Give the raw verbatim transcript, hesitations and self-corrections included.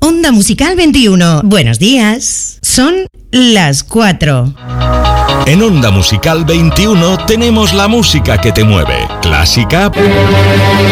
Onda Musical veintiuno. Buenos días. Son las cuatro. En Onda Musical veintiuno tenemos la música que te mueve. Clásica,